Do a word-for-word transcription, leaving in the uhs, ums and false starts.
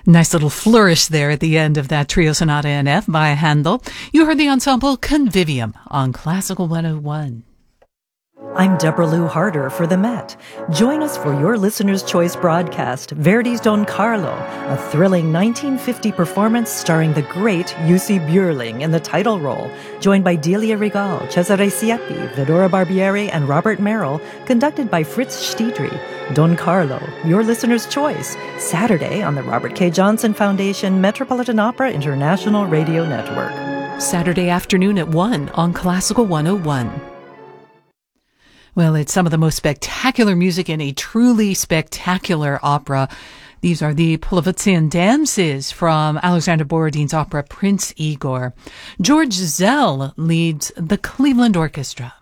Nice little flourish there at the end of that Trio Sonata in F by Handel. You heard the ensemble Convivium on Classical one oh one. I'm Deborah Lou Harder for the Met. Join us for your Listener's Choice broadcast, Verdi's Don Carlo, a thrilling nineteen fifty performance starring the great Jussi Björling in the title role, joined by Delia Regal, Cesare Siepi, Vedora Barbieri, and Robert Merrill, conducted by Fritz Stiedry. Don Carlo, your Listener's Choice, Saturday on the Robert K. Johnson Foundation Metropolitan Opera International Radio Network. Saturday afternoon at one on Classical one oh one. Well, it's some of the most spectacular music in a truly spectacular opera. These are the Polovtsian dances from Alexander Borodin's opera Prince Igor. George Szell leads the Cleveland Orchestra.